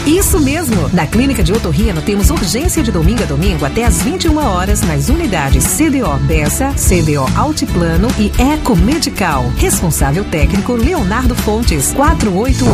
Isso mesmo! Na Clínica de Otorrino temos urgência de domingo a domingo até às 21 horas nas unidades CDO Bessa, CDO Altiplano e Eco Medical. Responsável técnico Leonardo Fontes, 488